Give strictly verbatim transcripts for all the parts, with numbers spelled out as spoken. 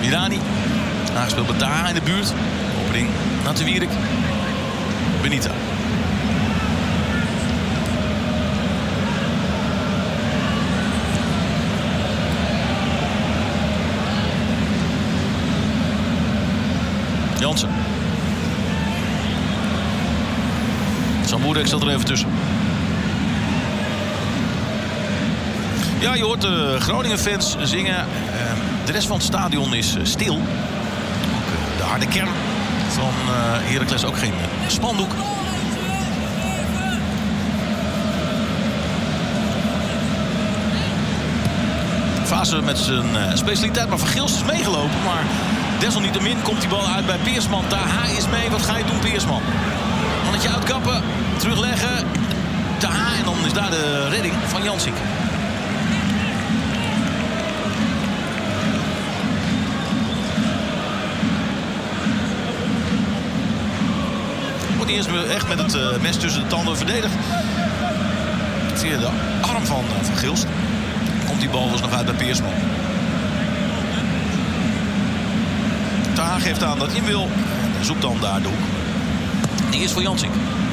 Mirani. Aangespeeld bij Taha in de buurt. Opening naar de Wierik. Benita. Jansen. Samboerek zat er even tussen. Ja, je hoort de Groningen-fans zingen. De rest van het stadion is stil. Ook de harde kern van Heracles ook geen spandoek. Fase met zijn specialiteit, maar Van Gils is meegelopen. Maar desalniettemin komt die bal uit bij Peersman. Taha is mee. Wat ga je doen, Peersman? Mannetje uitkappen, terugleggen. Taha en dan is daar de redding van Jansink. Wordt niet eens echt met het uh, mes tussen de tanden verdedigd. Via de arm van uh, Van Gilst komt die bal dus nog uit bij Peersman. Taha geeft aan dat hij hem wil. En zoekt dan daar de hoek. Die is voor Jansink.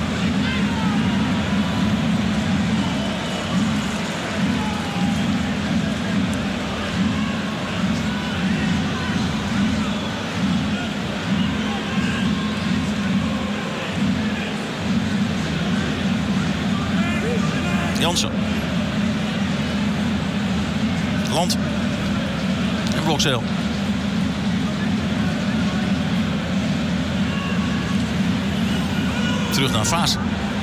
Jansen. Land. En Blokzeel. Terug naar Vaas.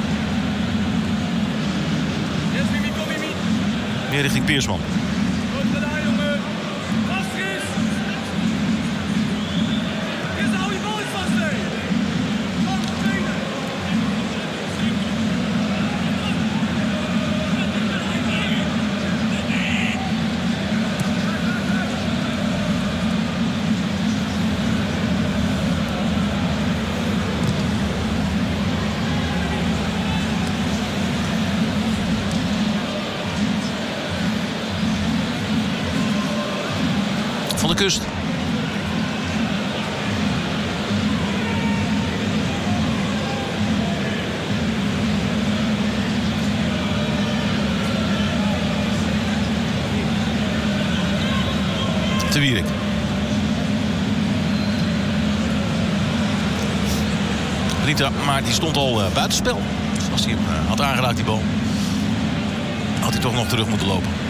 Weer richting Peersman. Van de Kust. Te Wierik. Benita, maar die stond al uh, buitenspel. Dus als hij hem uh, had aangeraakt, die bal, had hij toch nog terug moeten lopen.